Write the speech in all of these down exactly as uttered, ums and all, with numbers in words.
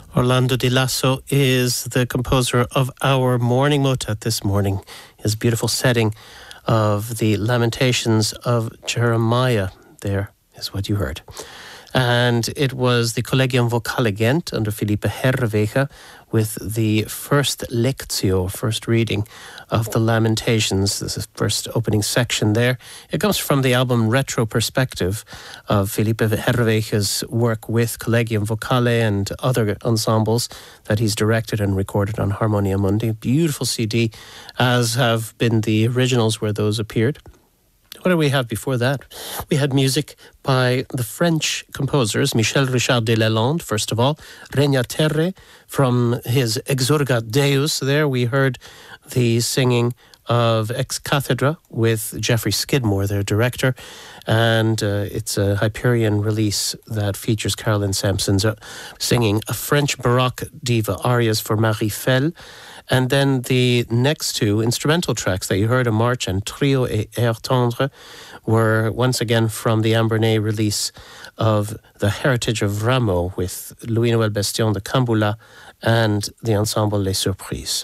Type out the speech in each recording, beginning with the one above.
Orlando Di Lasso is the composer of our morning motet this morning. His beautiful setting of the Lamentations of Jeremiah there is what you heard. And it was the Collegium Vocale Gent under Felipe Herreweghe with the first lectio, first reading of the Lamentations. This is the first opening section there. It comes from the album Retro Perspective of Felipe Herreweghe's work with Collegium Vocale and other ensembles that he's directed and recorded on Harmonia Mundi. Beautiful C D, as have been the originals where those appeared. What do we have before that? We had music by the French composers, Michel Richard de Lalande, first of all, Regna Terre, from his Exurgat Deus. There we heard the singing of Ex Cathedra with Geoffrey Skidmore, their director, and uh, it's a Hyperion release that features Caroline Sampson's uh, singing a French Baroque diva arias for Marie Fell. And then the next two instrumental tracks that you heard, A March and Trio et Air Tendre, were once again from the Ambernay release of The Heritage of Rameau with Louis-Noël Bestion de Camboula and the ensemble Les Surprises.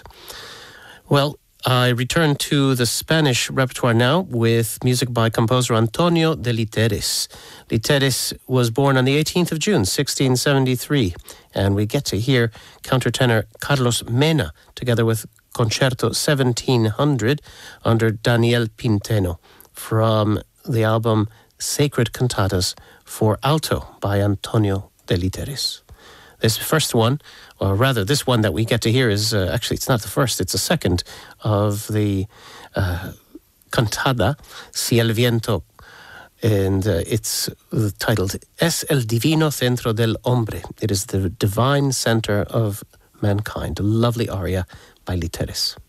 Well, I return to the Spanish repertoire now with music by composer Antonio de Literes. Literes was born on the eighteenth of June, sixteen seventy-three, and we get to hear countertenor Carlos Mena together with Concerto seventeen hundred under Daniel Pinteno from the album Sacred Cantatas for Alto by Antonio de Literes. This first one, or rather this one that we get to hear is, uh, actually it's not the first, it's the second of the uh, cantada, Si el Viento, and uh, it's titled Es el Divino Centro del Hombre. It is the divine center of mankind, a lovely aria by Literes.